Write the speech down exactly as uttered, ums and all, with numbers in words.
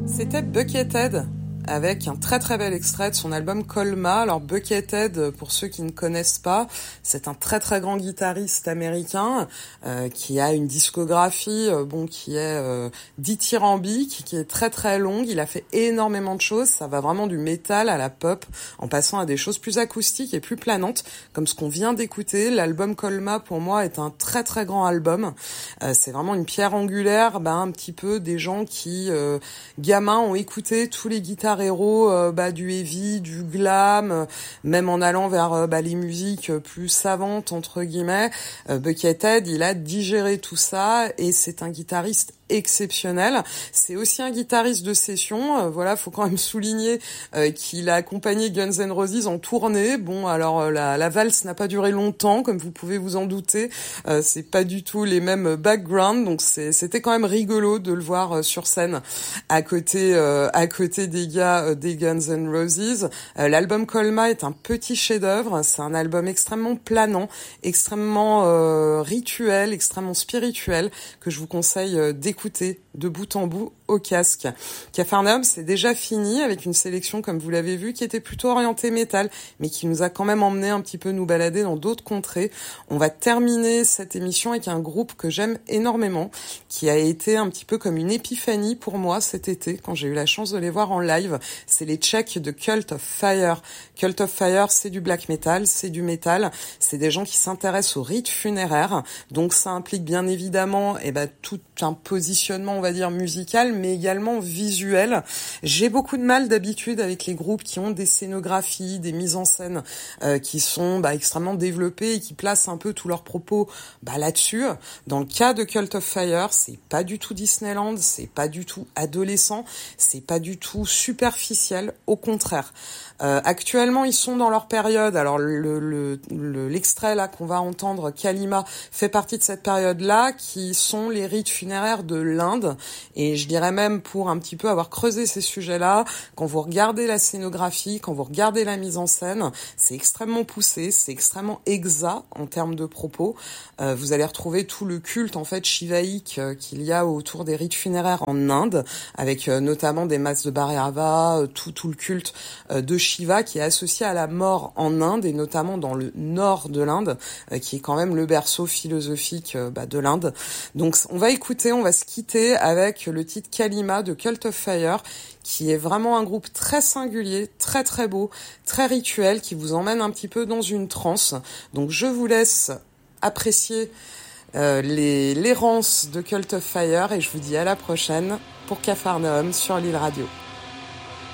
C'était Buckethead avec un très très bel extrait de son album Colma. Alors Buckethead, pour ceux qui ne connaissent pas, c'est un très très grand guitariste américain euh, qui a une discographie euh, bon qui est euh, dithyrambique, qui est très très longue. Il a fait énormément de choses, ça va vraiment du métal à la pop, en passant à des choses plus acoustiques et plus planantes, comme ce qu'on vient d'écouter. L'album Colma, pour moi, est un très très grand album. Euh, c'est vraiment une pierre angulaire, bah, un petit peu des gens qui, euh, gamins, ont écouté tous les guitares héros euh, bah, du heavy, du glam, euh, même en allant vers euh, bah, les musiques plus savantes entre guillemets. Euh, Buckethead, il a digéré tout ça et c'est un guitariste exceptionnel. C'est aussi un guitariste de session. Euh, voilà, faut quand même souligner euh, qu'il a accompagné Guns N' Roses en tournée. Bon, alors euh, la, la valse n'a pas duré longtemps, comme vous pouvez vous en douter. Euh, c'est pas du tout les mêmes backgrounds, donc c'est, c'était quand même rigolo de le voir euh, sur scène à côté, euh, à côté des gars euh, des Guns N' Roses. Euh, l'album Colma est un petit chef-d'œuvre. C'est un album extrêmement planant, extrêmement euh, rituel, extrêmement spirituel que je vous conseille euh, d'écouter. Écouter de bout en bout au casque. Capharnaüm, c'est déjà fini avec une sélection, comme vous l'avez vu, qui était plutôt orientée métal, mais qui nous a quand même emmené un petit peu nous balader dans d'autres contrées. On va terminer cette émission avec un groupe que j'aime énormément, qui a été un petit peu comme une épiphanie pour moi cet été, quand j'ai eu la chance de les voir en live. C'est les Tchèques de Cult of Fire. Cult of Fire, c'est du black metal, c'est du métal, c'est des gens qui s'intéressent aux rites funéraires, donc ça implique bien évidemment eh ben, tout un positionnement, on va dire, musical, mais également visuel. J'ai beaucoup de mal d'habitude avec les groupes qui ont des scénographies, des mises en scène euh, qui sont bah, extrêmement développées et qui placent un peu tous leurs propos bah, là-dessus. Dans le cas de Cult of Fire, c'est pas du tout Disneyland, c'est pas du tout adolescent, c'est pas du tout superficiel, au contraire. Euh, actuellement, ils sont dans leur période. Alors, le, le, le, l'extrait là qu'on va entendre, Kalima, fait partie de cette période-là, qui sont les rites funéraires de l'Inde. Et je dirais même, pour un petit peu avoir creusé ces sujets-là, quand vous regardez la scénographie, quand vous regardez la mise en scène, c'est extrêmement poussé, c'est extrêmement exact en termes de propos. Euh, vous allez retrouver tout le culte en fait shivaïque euh, qu'il y a autour des rites funéraires en Inde, avec euh, notamment des masses de Bhairava, euh, tout tout le culte euh, de Shiva qui est associé à la mort en Inde et notamment dans le nord de l'Inde, euh, qui est quand même le berceau philosophique euh, bah, de l'Inde. Donc on va écouter, on va se quitter avec le titre Kalima de Cult of Fire, qui est vraiment un groupe très singulier, très très beau, très rituel, qui vous emmène un petit peu dans une transe. Donc je vous laisse apprécier euh, les, l'errance de Cult of Fire et je vous dis à la prochaine pour Capharnaüm sur Lille Radio.